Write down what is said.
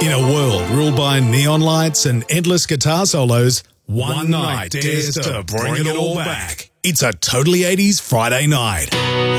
In a world ruled by neon lights and endless guitar solos, one night dares to bring it all back. It's a Totally 80s Friday night.